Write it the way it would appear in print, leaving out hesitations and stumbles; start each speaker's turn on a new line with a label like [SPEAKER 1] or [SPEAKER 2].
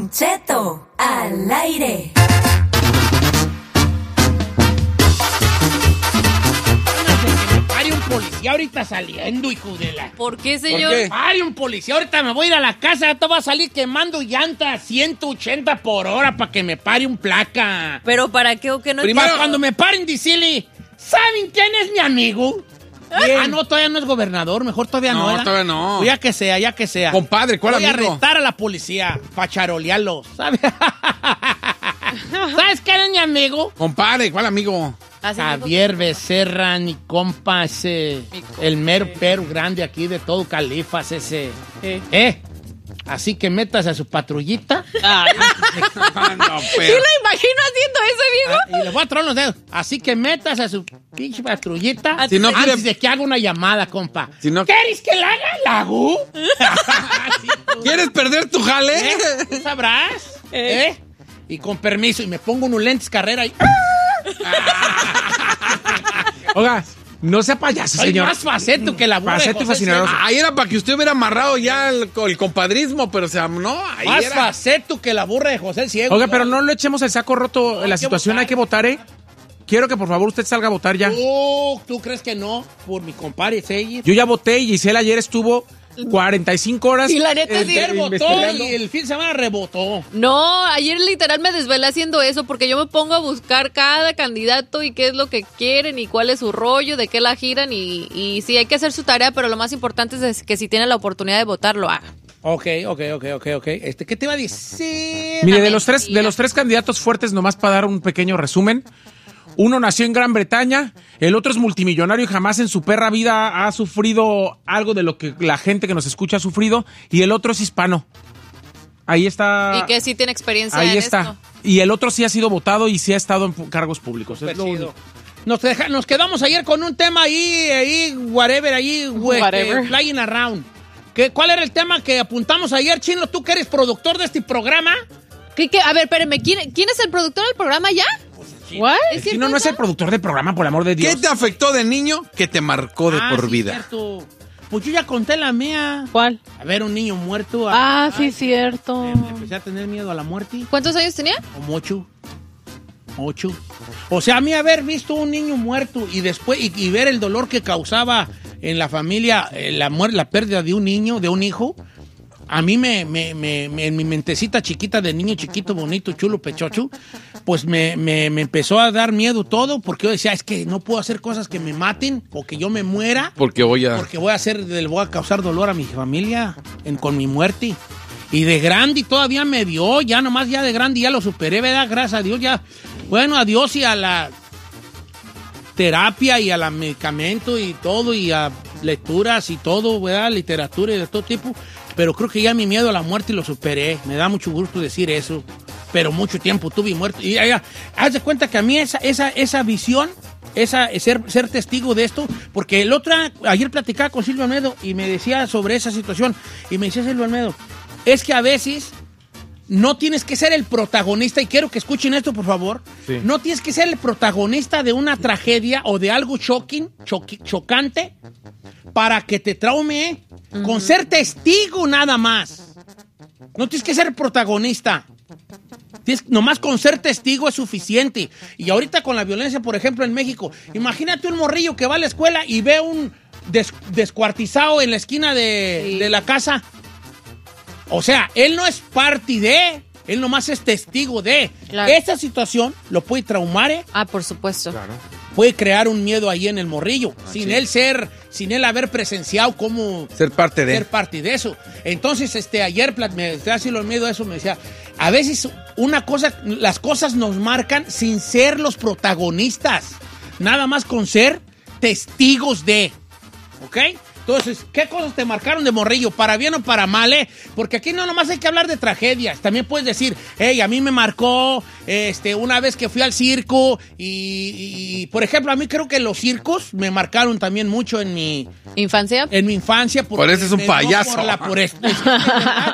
[SPEAKER 1] Don Cheto al aire.
[SPEAKER 2] Pare un policía ahorita saliendo, hijo de la...
[SPEAKER 3] ¿Por qué, señor?
[SPEAKER 2] ¿Por qué? Pare un policía, ahorita me voy a ir a la casa, ya te va a salir quemando llantas 180 por hora para que me pare un placa.
[SPEAKER 3] ¿Pero para qué o qué no?
[SPEAKER 2] Primero, cuando me paren, decirle, ¿saben quién es mi amigo? Ah, no, todavía no es gobernador, mejor todavía no.
[SPEAKER 4] No, todavía no.
[SPEAKER 2] Ya que sea.
[SPEAKER 4] Compadre, ¿cuál amigo?
[SPEAKER 2] Voy a retar a la policía para charolearlo, ¿sabes? ¿Sabes quién es mi amigo?
[SPEAKER 4] Compadre, ¿cuál amigo?
[SPEAKER 2] Javier Becerra, mi compa, ese, el mero pero grande aquí de todo Califas, ese. Así que métase a su patrullita.
[SPEAKER 3] Ay.
[SPEAKER 4] No,
[SPEAKER 3] ¿Sí lo imagino haciendo eso, amigo?
[SPEAKER 2] Y le voy a tronar los dedos. Así que métase a su pinche patrullita.
[SPEAKER 4] Si no
[SPEAKER 2] antes
[SPEAKER 4] quiere...
[SPEAKER 2] de que haga una llamada, compa.
[SPEAKER 4] Si no...
[SPEAKER 2] ¿Quieres que la haga, Lagu?
[SPEAKER 4] ¿Quieres perder tu jale?
[SPEAKER 2] ¿Tú sabrás? Y con permiso, y me pongo unos lentes carrera y...
[SPEAKER 5] Oiga, no sea payaso,
[SPEAKER 2] Soy
[SPEAKER 5] señor.
[SPEAKER 2] más faceto que la burra de
[SPEAKER 5] Faceto y
[SPEAKER 2] José
[SPEAKER 5] fascinador.
[SPEAKER 2] César.
[SPEAKER 4] Ahí era para que usted hubiera amarrado ya el compadrismo, pero o sea, no, ahí
[SPEAKER 2] Más
[SPEAKER 4] era...
[SPEAKER 2] faceto que la burra de José el Ciego.
[SPEAKER 5] Oiga, pero no lo echemos el saco roto en la situación, hay que votar, ¿eh? Quiero que por favor usted salga a votar ya.
[SPEAKER 2] ¿Tú crees que no? Por mi compadre Seguir.
[SPEAKER 5] Yo ya voté y Giselle ayer estuvo 45 horas.
[SPEAKER 3] Y la neta sí.
[SPEAKER 2] Ayer votó
[SPEAKER 5] investigando.
[SPEAKER 2] y el fin de semana rebotó.
[SPEAKER 3] No, ayer literal me desvelé haciendo eso porque yo me pongo a buscar cada candidato y qué es lo que quieren y cuál es su rollo, de qué la giran y sí, hay que hacer su tarea, pero lo más importante es que si tiene la oportunidad de votar, lo haga.
[SPEAKER 2] Ok. ¿Qué te iba a decir?
[SPEAKER 5] Mire, de los tres candidatos fuertes, nomás para dar un pequeño resumen. Uno nació en Gran Bretaña, el otro es multimillonario y jamás en su perra vida ha sufrido algo de lo que la gente que nos escucha ha sufrido, y el otro es hispano. Ahí está.
[SPEAKER 3] Y que sí tiene experiencia
[SPEAKER 5] Ahí
[SPEAKER 3] en
[SPEAKER 5] está.
[SPEAKER 3] esto.
[SPEAKER 5] Y el otro sí ha sido votado y sí ha estado en cargos públicos. Es lo único.
[SPEAKER 2] Nos quedamos ayer con un tema whatever, flying around. ¿Cuál era el tema que apuntamos ayer, Chino? ¿Tú que eres productor de este programa?
[SPEAKER 3] ¿Qué? A ver, espérame, ¿quién es el productor del programa ya? ¿What?
[SPEAKER 5] El Chino no es el productor del programa, por el amor de Dios.
[SPEAKER 4] ¿Qué te afectó de niño que te marcó de por
[SPEAKER 2] sí,
[SPEAKER 4] vida?
[SPEAKER 2] Cierto. Pues yo ya conté la mía.
[SPEAKER 3] ¿Cuál?
[SPEAKER 2] A ver, un niño muerto.
[SPEAKER 3] Sí, cierto.
[SPEAKER 2] Empecé a tener miedo a la muerte.
[SPEAKER 3] ¿Cuántos años tenía?
[SPEAKER 2] Como 8. O sea, a mí haber visto un niño muerto y después y ver el dolor que causaba en la familia la pérdida de un niño, de un hijo, a mí en mi mentecita chiquita de niño chiquito, bonito, chulo, pechocho, pues me empezó a dar miedo todo, porque yo decía, es que no puedo hacer cosas que me maten o que yo me muera.
[SPEAKER 4] Porque voy a
[SPEAKER 2] causar dolor a mi familia con mi muerte. Y de grande todavía me dio, ya nomás ya de grande ya lo superé, ¿verdad? Gracias a Dios ya. Bueno, a Dios y a la terapia y a la medicamento y todo y a lecturas y todo, ¿verdad? Literatura y de todo tipo. Pero creo que ya mi miedo a la muerte lo superé. Me da mucho gusto decir eso. Pero mucho tiempo tuve muerto. Y ya, haz de cuenta que a mí esa visión, ser testigo de esto, porque ayer platicaba con Silvio Almedo y me decía sobre esa situación. Y me decía Silvio Almedo, es que a veces no tienes que ser el protagonista, y quiero que escuchen esto, por favor.
[SPEAKER 5] Sí.
[SPEAKER 2] No tienes que ser el protagonista de una tragedia o de algo chocante para que te traume, con ser testigo nada más. No tienes que ser protagonista. Nomás con ser testigo es suficiente. Y ahorita con la violencia, por ejemplo, en México, imagínate un morrillo que va a la escuela y ve un descuartizado en la esquina de la casa. O sea, él no es parte de, él nomás es testigo de.
[SPEAKER 3] Claro.
[SPEAKER 2] Esta situación lo puede traumar,
[SPEAKER 3] Por supuesto.
[SPEAKER 5] Claro.
[SPEAKER 2] puede crear un miedo ahí en el morrillo, sin él haber presenciado cómo
[SPEAKER 4] ser parte
[SPEAKER 2] de eso. Entonces, ayer me decía así lo miedo a eso, me decía, a veces las cosas nos marcan sin ser los protagonistas, nada más con ser testigos de, ¿ok? Entonces, ¿qué cosas te marcaron de morrillo? ¿Para bien o para mal, Porque aquí no nomás hay que hablar de tragedias. También puedes decir, a mí me marcó una vez que fui al circo y, por ejemplo, a mí creo que los circos me marcaron también mucho en mi...
[SPEAKER 3] ¿Infancia?
[SPEAKER 2] En mi infancia.
[SPEAKER 4] Por eso es un payaso.